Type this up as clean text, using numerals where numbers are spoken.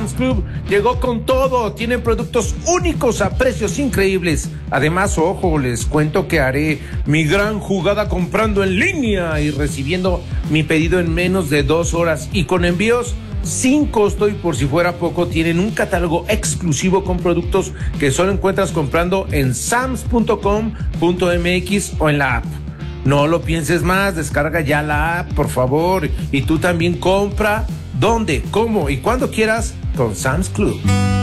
Club llegó con todo, tienen productos únicos a precios increíbles. Además, ojo, les cuento que haré mi gran jugada comprando en línea y recibiendo mi pedido en menos de 2 horas y con envíos sin costo, y por si fuera poco, tienen un catálogo exclusivo con productos que solo encuentras comprando en sams.com.mx o en la app. No lo pienses más, descarga ya la app, por favor, y tú también compra donde, cómo y cuando quieras con Sam's Club.